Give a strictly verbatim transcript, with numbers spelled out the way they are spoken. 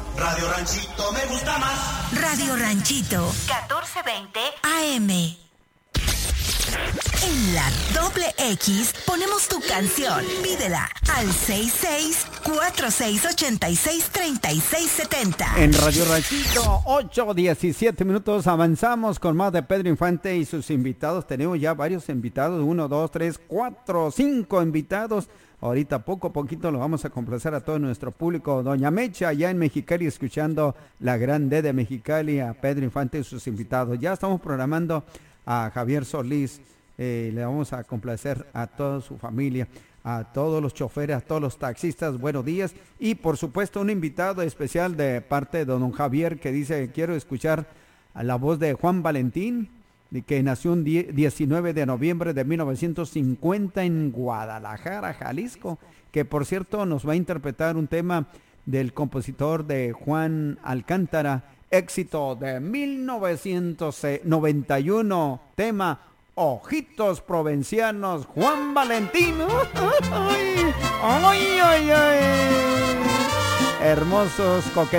Radio Ranchito me gusta más. Radio Ranchito, catorce veinte A M. En la doble X ponemos tu canción. Pídela al seis seis cuatro seis ocho seis tres seis siete cero. En Radio Ranchito, ocho diecisiete minutos. Avanzamos con más de Pedro Infante y sus invitados. Tenemos ya varios invitados. Uno, dos, tres, cuatro, cinco invitados. Ahorita poco a poquito lo vamos a complacer a todo nuestro público. Doña Mecha, allá en Mexicali, escuchando la Gran D de Mexicali, a Pedro Infante y sus invitados. Ya estamos programando a Javier Solís. Eh, le vamos a complacer a toda su familia, a todos los choferes, a todos los taxistas. Buenos días. Y por supuesto un invitado especial de parte de don Javier, que dice, quiero escuchar a la voz de Juan Valentín, que nació un diecinueve de noviembre de mil novecientos cincuenta en Guadalajara, Jalisco, que por cierto nos va a interpretar un tema del compositor de Juan Alcántara, éxito de mil novecientos noventa y uno, tema Ojitos Provincianos, Juan Valentín. ¡Ay, ay, ay, ay! Hermosos, coquetos.